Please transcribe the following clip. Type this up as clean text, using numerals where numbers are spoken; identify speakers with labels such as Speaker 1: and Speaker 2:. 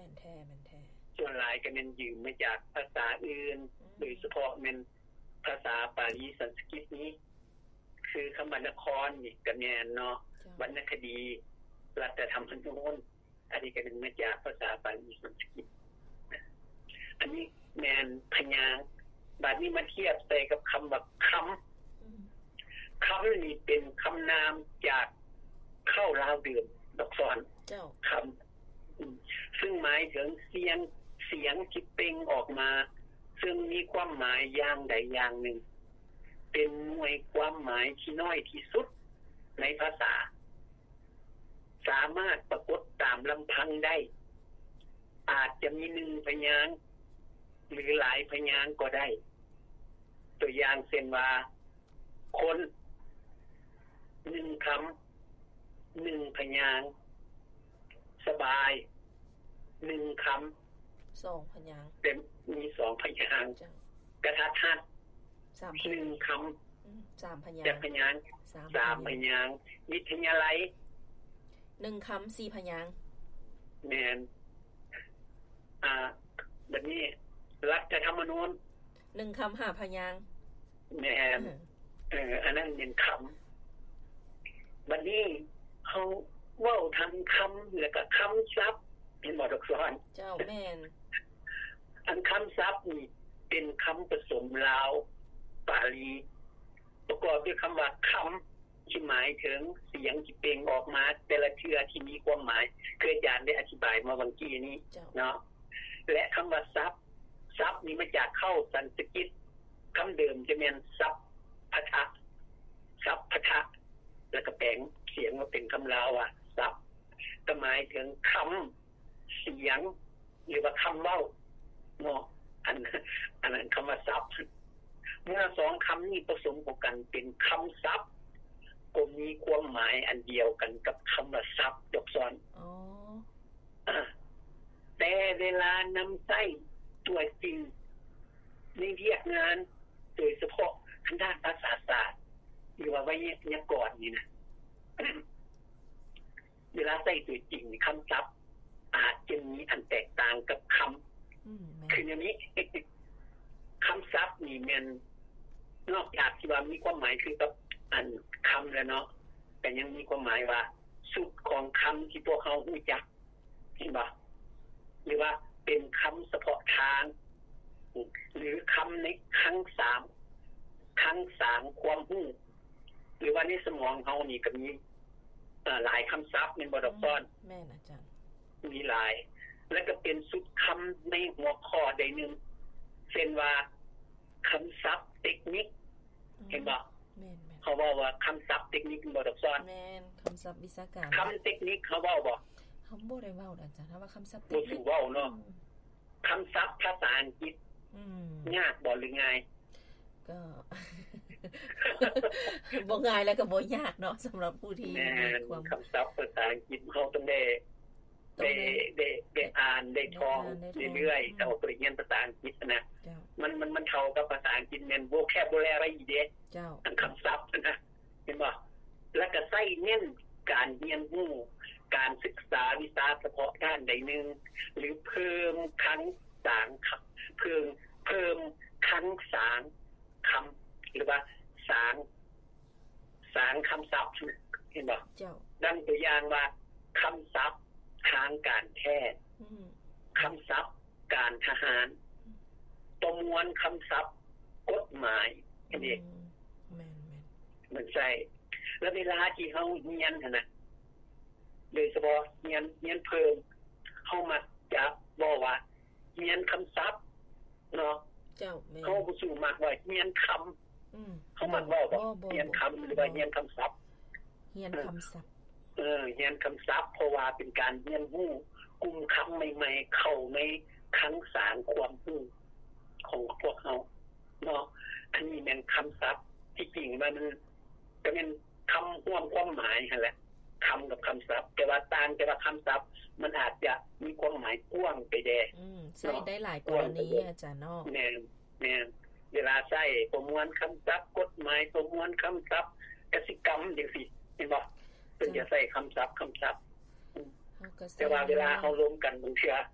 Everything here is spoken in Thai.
Speaker 1: นแท้แม่นแท้
Speaker 2: ส่วนหลายก็แม่นยืมมาจากภาษาอื่นโดยเฉพาะแม่นภาษาปาลีสันสกฤตนี้คือคำวรรณครนี่ก็แม่นเนาะวรรณคดีรัฐธรรมนูญอันนี้ก็เป็นมาจากภาษาปาลีสันสกฤตอันนี้แม่นพยางค์บัดนี้มาเทียบใส่กับคำว่าคำนี่เป็นคำนามจากเข้าลาวเดิมดอกซ้อน
Speaker 1: เจ้า
Speaker 2: คำซึ่งหมายถึงเสียงที่เปล่งออกมาซึ่งมีความหมายอย่างใดอย่างหนึ่งเป็นหน่วยความหมายที่น้อยที่สุดในภาษาสามารถปรากฏตามลำพังได้อาจจะมี1พยางค์หรือหลายพยางค์ก็ได้ตัวอย่างเช่นว่าคน1คำ1พยางค์สบาย1คำ
Speaker 1: 2พยางค์
Speaker 2: เป็นมี2พยางค์กระทัดรัด1คำ
Speaker 1: 3พยางค์
Speaker 2: จะพยางค์3พยางค์วิทยาลัย
Speaker 1: 1คำ4พยางค์
Speaker 2: แม่นแบบนี้รัฐธรรมนูญ
Speaker 1: 1คำ5พยางค์
Speaker 2: แม่นอันนั้นเป็นคำบัดนี้เฮาเว้าทั้งคำแล้วก็คำศัพท์เป็นบ่ดอกซ้อน
Speaker 1: เจ้าแม่น
Speaker 2: อันคำศัพท์นี่เป็นคำผสมลาวปาลีประกอบด้วยคำว่าคำที่หมายถึงเสียงที่เปล่งออกมาแต่ละเทื่อที่มีความหมายคืออาจารย์ได้อธิบายมาเมื่อกี้นี้เนาะและคำว่าศัพท์นี่มาจากเข้าสันสกฤตคำเดิมจะเป็นศัพทะแล้วก็แปลงเสียงมาเป็นคำลาวว่าศัพท์ก็หมายถึงคำเสียงหรือว่าคำเว้าเนาะอันนั้นคำว่าศัพท์เมื่อ2คำนี้ผสมกันเป็นคำศัพท์ก็มีความหมายอันเดียวกันกับคำว่าศัพท์ยกซ้อนแต่เวลานำใช้ตัวจริงในเรียกงานโดยเฉพาะทางด้านภาษาศาสตร์หรือว่าไวยากรณ์นี่นะเวลาใช้ตัวจริงคำศัพท์อาจจะมีอันแตกต่างกับคำคืออย่างนี้คำศัพท์นี่มันนอกจากที่ว่ามีความหมายคือกับอันคำแล้วเนาะแต่ยังมีความหมายว่าสุดของคำที่พวกเขารู้จักเห็นบ่หรือว่าเป็นคำเฉพาะทางหรือคำในครั้ง3ความรู้หรือว่าในสมองเฮานี่ก็มีหลายคำศัพท์ในบ่ดอกซ้อน
Speaker 1: แม่นอาจารย์
Speaker 2: มีหลายแล้วก็เป็นสุดคำในหัวข้อใดนึงเช่นว่าคำศัพท์เทคนิคเห็นบ่
Speaker 1: แม่นๆ
Speaker 2: เขาบอกว่าคำศัพท์เทคนิคบ่ดอกซ้อน
Speaker 1: แม่นคำศัพท์วิชาการ
Speaker 2: คำเทคนิคเขาเว้าบ่
Speaker 1: เฮาบ่ได้เว้าอาจารย์ว่าคำศัพท์เท
Speaker 2: คนิคบ่เว้าเนาะคำศัพท์ภาษาอังกฤษยากบ่หรือง่าย
Speaker 1: ก็บ่ง่ายแล้วก็บ่ยากเนาะสำหรับผู้ที่มี
Speaker 2: ความคำศัพท์ภาษาอังกฤษเฮาต้องได้อ่านได้ท่องเรื่อยๆแต่ว่าเรียนภาษาอังกฤษนะมันเท่ากับภาษาอังกฤษแม่น vocabulary อีเด้
Speaker 1: เจ้า
Speaker 2: อันคำศัพท์นะเห็นบ่แล้วก็ใช้เน้นการเรียนรู้การศึกษาวิชาเฉพาะด้านใดนึงหรือเพิ่มครั้งสางเพิ่มครั้งสางคำหรือว่าสางคำศัพท์เห็นบ่
Speaker 1: เจ้า
Speaker 2: ดังตัวอย่างว่าคำศัพท์ทางการแพทย์คำศัพท์การทหารประมวลคำศัพท์กฎหมายอันนี้
Speaker 1: แม่น
Speaker 2: ๆมันใช่แล้วเวลาที่เฮาเรียนนะโดยเฉพาะเรียนเพิ่มเฮามักจะบอกว่าเรียนคำศัพท์เนาะ
Speaker 1: เจ้าแม่น
Speaker 2: เฮาบ่สู้มากว่าเรียนคำเขามักเว้าบ่เรียนคำหรือว่าเรียนคำศัพท์
Speaker 1: เรียนคำศัพท์
Speaker 2: เรียนคำศัพท์เพราะว่าเป็นการเรียนรู้กลุ่มคำใหม่ๆเข้าในครั้งสารความรู้ของพวกเฮาเนาะอันนี้แม่นคำศัพท์ที่จริงมันก็เป็นคำรวมความหมายนั่นแหละคำกับคำศัพท์แต่ว่าต่างแต่ว่าคำศัพท์มันอาจจะมีความหมายกว้างไปแด
Speaker 1: ใช้ได้หลายกรณีอาจารย์เนาะ
Speaker 2: แม่นเวลาใช้ประมวลคำศัพท์กฎหมายประมวลคำศัพท์กสิกรรมจังซี่เห็นบ่เพิ่นจะใช้คำศัพท์แต่ว่าเวลาเฮารวมกันบางเทื่อ